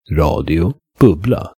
Radio Bubbla.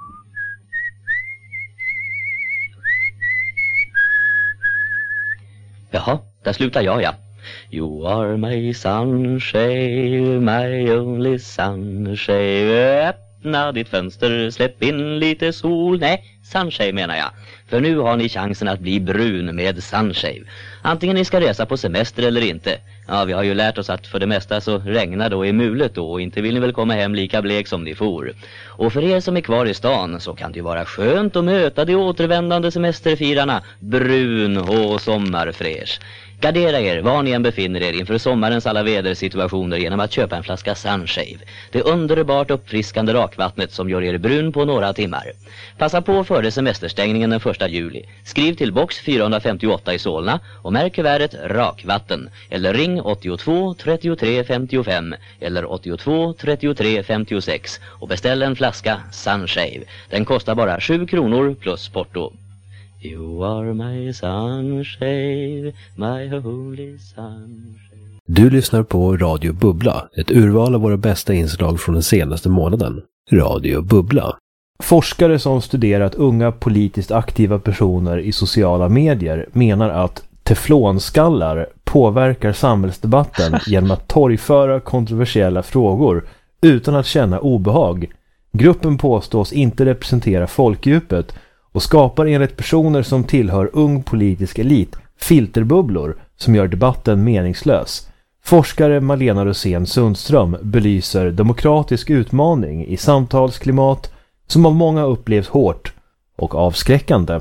Jaha, där slutar jag, ja. You are my sunshine, my only sunshine. Öppna ditt fönster, släpp in lite sol. Nej, sunshine menar jag. För nu har ni chansen att bli brun med sunshine. Antingen ni ska resa på semester eller inte. Ja, vi har ju lärt oss att för det mesta så regnar då i mulet då. Och inte vill ni väl komma hem lika blek som ni for. Och för er som är kvar i stan så kan det ju vara skönt att möta de återvändande semesterfirarna. Brun och sommarfräsch. Gardera er var ni än befinner er inför sommarens alla vädersituationer genom att köpa en flaska Sunshave. Det underbart uppfriskande rakvattnet som gör er brun på några timmar. Passa på före semesterstängningen den 1 juli. Skriv till box 458 i Solna och märk kuvertet rakvatten. Eller ring 82 33 55 eller 82 33 56 och beställ en flaska Sunshave. Den kostar bara 7 kronor plus porto. You are my sunshine, my holy sunshine. Du lyssnar på Radio Bubbla, ett urval av våra bästa inslag från den senaste månaden. Radio Bubbla. Forskare som studerat unga politiskt aktiva personer i sociala medier menar att teflonskallar påverkar samhällsdebatten genom att torgföra kontroversiella frågor utan att känna obehag. Gruppen påstås inte representera folkdjupet och skapar enligt personer som tillhör ung politisk elit filterbubblor som gör debatten meningslös. Forskare Malena Rosén Sundström belyser demokratisk utmaning i samtalsklimat som av många upplevs hårt och avskräckande.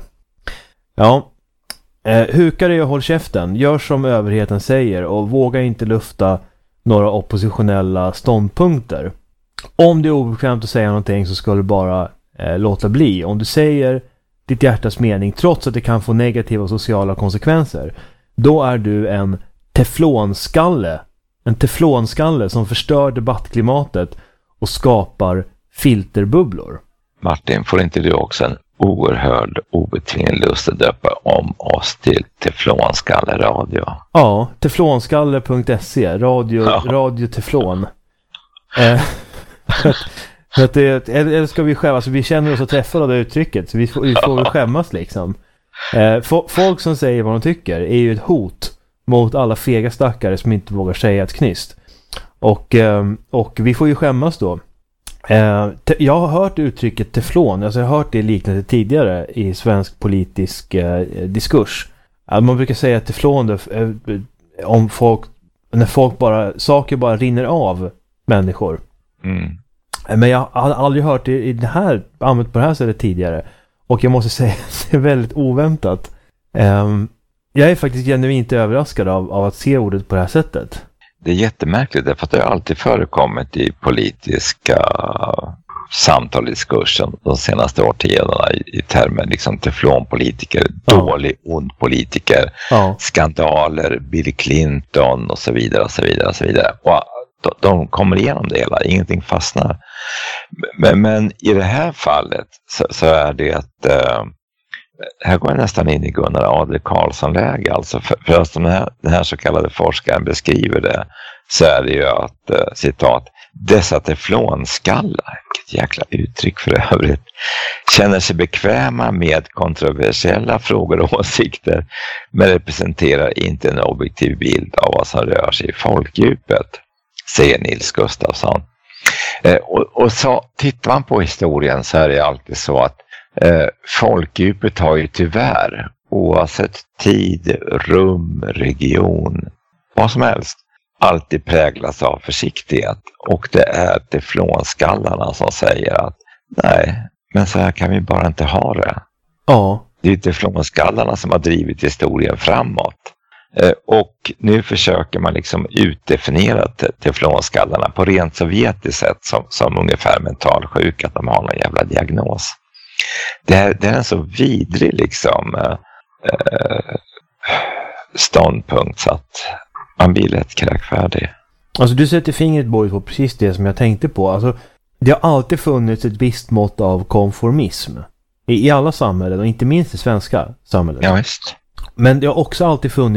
Ja, huka dig och håll käften, gör som överheten säger och våga inte lufta några oppositionella ståndpunkter. Om det är obekvämt att säga någonting så ska du bara låta bli. Om du säger ditt hjärtas mening trots att det kan få negativa sociala konsekvenser, då är du en teflonskalle. En teflonskalle som förstör debattklimatet och skapar filterbubblor. Martin, får inte du också en oerhörd obetvingad lust att döpa om oss till Teflonskalle Radio? Ja, teflonskalle.se, radio teflon. För att eller ska vi skämmas, alltså vi känner oss att träffa av det uttrycket, så vi får väl skämmas liksom. Folk som säger vad de tycker är ju ett hot mot alla fega stackare som inte vågar säga ett knyst. Och vi får ju skämmas då. Jag har hört uttrycket teflon, alltså jag har hört det liknande tidigare i svensk politisk diskurs. Man brukar säga att teflon om när saker bara rinner av människor. Mm. Men jag har aldrig hört det i det här, använt på det här sättet tidigare. Och jag måste säga att det är väldigt oväntat. Jag är faktiskt genuint överraskad av att se ordet på det här sättet. Det är jättemärkligt därför att det har alltid förekommit i politiska samtal i diskursen de senaste årtiondena i termer liksom teflonpolitiker, dålig, ond politiker, skandaler, Bill Clinton och så vidare och så vidare och så vidare. Och de kommer igenom det hela, ingenting fastnar. Men i det här fallet så är det att här går jag nästan in i Gunnar Adler Karlsson-läge. Alltså för att den här så kallade forskaren beskriver det, så är det ju att, citat, dessa teflonskallar, vilket jäkla uttryck för övrigt, känner sig bekväma med kontroversiella frågor och åsikter, men representerar inte en objektiv bild av vad som rör sig i folkdjupet, säger Nils Gustafsson. Och så tittar man på historien så är det alltid så att folkdjupet har ju tyvärr, oavsett tid, rum, region, vad som helst, alltid präglas av försiktighet. Och det är teflonskallarna som säger att nej, men så här kan vi bara inte ha det. Ja. Det är teflonskallarna som har drivit historien framåt. Och nu försöker man liksom utdefiniera teflonskallarna på rent sovjetiskt sätt som ungefär mentalsjuk, att de har någon jävla diagnos. Det är en så vidrig liksom ståndpunkt så att man blir lätt kräkfärdig. Alltså du sätter fingret på precis det som jag tänkte på. Alltså, det har alltid funnits ett visst mått av konformism i alla samhällen och inte minst i svenska samhällen. Ja, visst. Men det har också alltid funnits